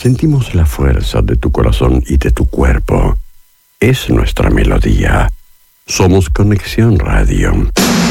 Sentimos la fuerza de tu corazón y de tu cuerpo. Es nuestra melodía. Somos Conexión Radio.